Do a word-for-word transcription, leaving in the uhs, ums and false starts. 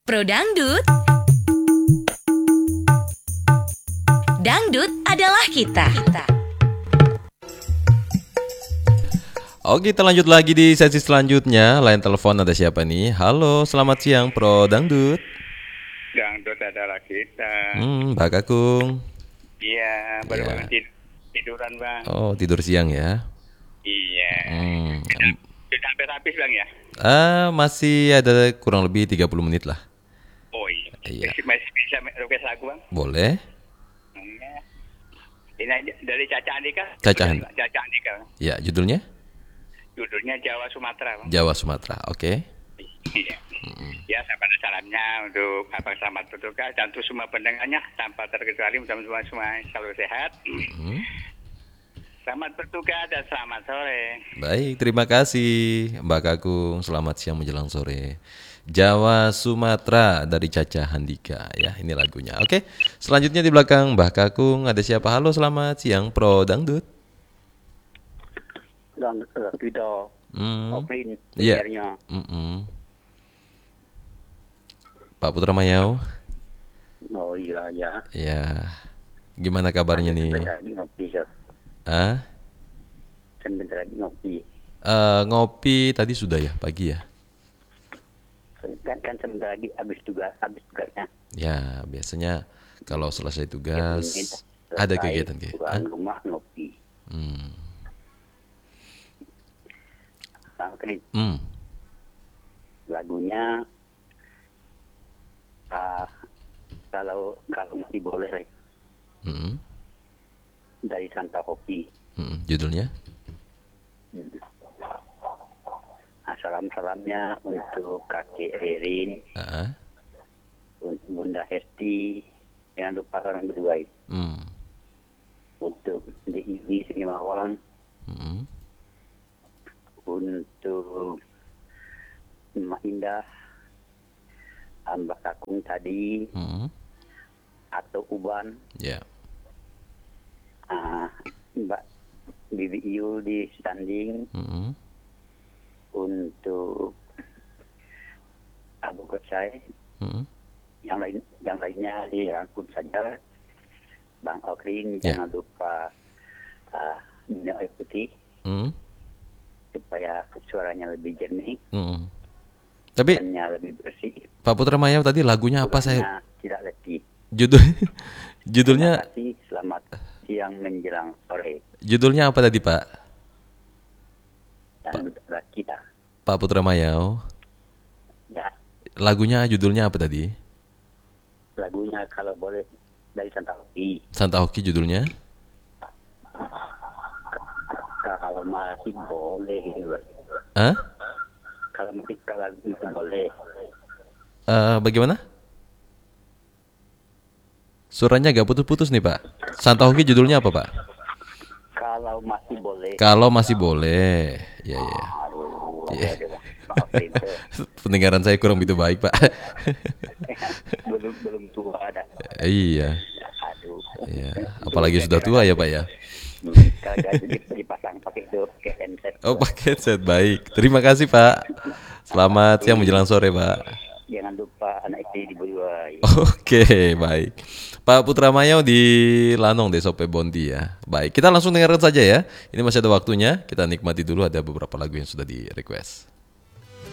Pro Dangdut. Dangdut adalah kita. Oke, kita lanjut lagi di sesi selanjutnya. Line telepon ada siapa nih? Halo, selamat siang Pro Dangdut. Dangdut adalah kita. Hmm, Mbak Kakung. Iya, baru Iya. bangun tid- tiduran bang. Oh, tidur siang ya? Iya. Hmm. Sudah hampir habis bang ya? Ah, masih ada kurang lebih tiga puluh menit lah. Oh iya. Iya. Masih, masih bisa request lagu bang? Boleh? Iya. Ini aja dari Caca Andika. Caca Andika. Caca Andika. Ya, judulnya? Judulnya Jawa Sumatera bang. Jawa Sumatera, oke. Iya. Ya, saya pada salamnya untuk Abang Selamat Bertugas dan untuk semua pendengarnya tanpa terkecuali mudah-mudahan semua selalu sehat. Hmm. Selamat bertugas dan selamat sore. Baik, terima kasih Mbak Kakung. Selamat siang menjelang sore. Jawa Sumatera dari Caca Handika ya, ini lagunya. Oke, selanjutnya di belakang Mbak Kakung ada siapa? Halo, selamat siang Pro Dangdut. Dan uh, tidak Hmm. opini Iya. penyiarnya. Mm-mm. Pak Putra Mayau. Oh iya ya. Ya, gimana kabarnya nih? Sebentar lagi ngopi ya. Ah, Sebentar lagi ngopi. Eh, ngopi tadi sudah ya pagi ya? Kan kan sebentar lagi habis tugas habis tugasnya. Ya, biasanya kalau selesai Tiga tugas puluh menit ada selesai, kegiatan kayak. pulang rumah ngopi. Hmm. Nah, ini Hmm. lagunya ah, kalau kalau masih boleh Hmm. dari Santa Hoki. Hmm. Judulnya? Nah, salam-salamnya untuk kakek Ririn, Ah. untuk Bunda Hesti, jangan lupa orang berdua itu. Hmm. Untuk Dewi Sinimawan, Hmm. untuk Mbak Indah, Mbak Kakung tadi, Hmm. atau Uban, Ya. ah, Mbak Bibi Iyu di standing, Hmm. untuk Abu Kosai, Hmm. yang lain yang lainnya dirangkum saja. Bang Okring, Ya. jangan lupa ah, minum air putih Hmm. supaya suaranya lebih jernih, Hmm. Tapi dannya lebih bersih, Pak Putra Mayau tadi lagunya apa saya? tulangnya tidak letih. Judul Terima judulnya kasih, selamat siang menjelang sore. judulnya apa tadi Pak? Dan adalah kita. Pak Putra Mayau. Ya, Lagunya judulnya apa tadi? lagunya kalau boleh dari Santa Hoki. Santa Hoki judulnya? Kalau masih boleh, gitu. Hah? Kalau masih kalau masih boleh. Eh, bagaimana? Suaranya agak putus-putus nih Pak. Santa Hoki judulnya apa Pak? Kalau masih boleh. Kalau masih boleh. Ya ya. Aduh, Iya. ada deh. Maafin tuh. Pendengaran saya kurang begitu baik Pak. belum belum tua ada. Iya. Aduh. Iya. Apalagi sudah tua ya Pak ya. Kalau jadi dipasang pakai itu pakai handset. Oh pakai headset baik. Terima kasih Pak. Selamat siang menjelang sore Pak. Jangan lupa anak istri dibuai. Oke baik. Pak Putra Mayau di Lanong Desa Pebonti ya. Baik kita langsung dengarkan saja ya. Ini masih ada waktunya. Kita nikmati dulu ada beberapa lagu yang sudah di request.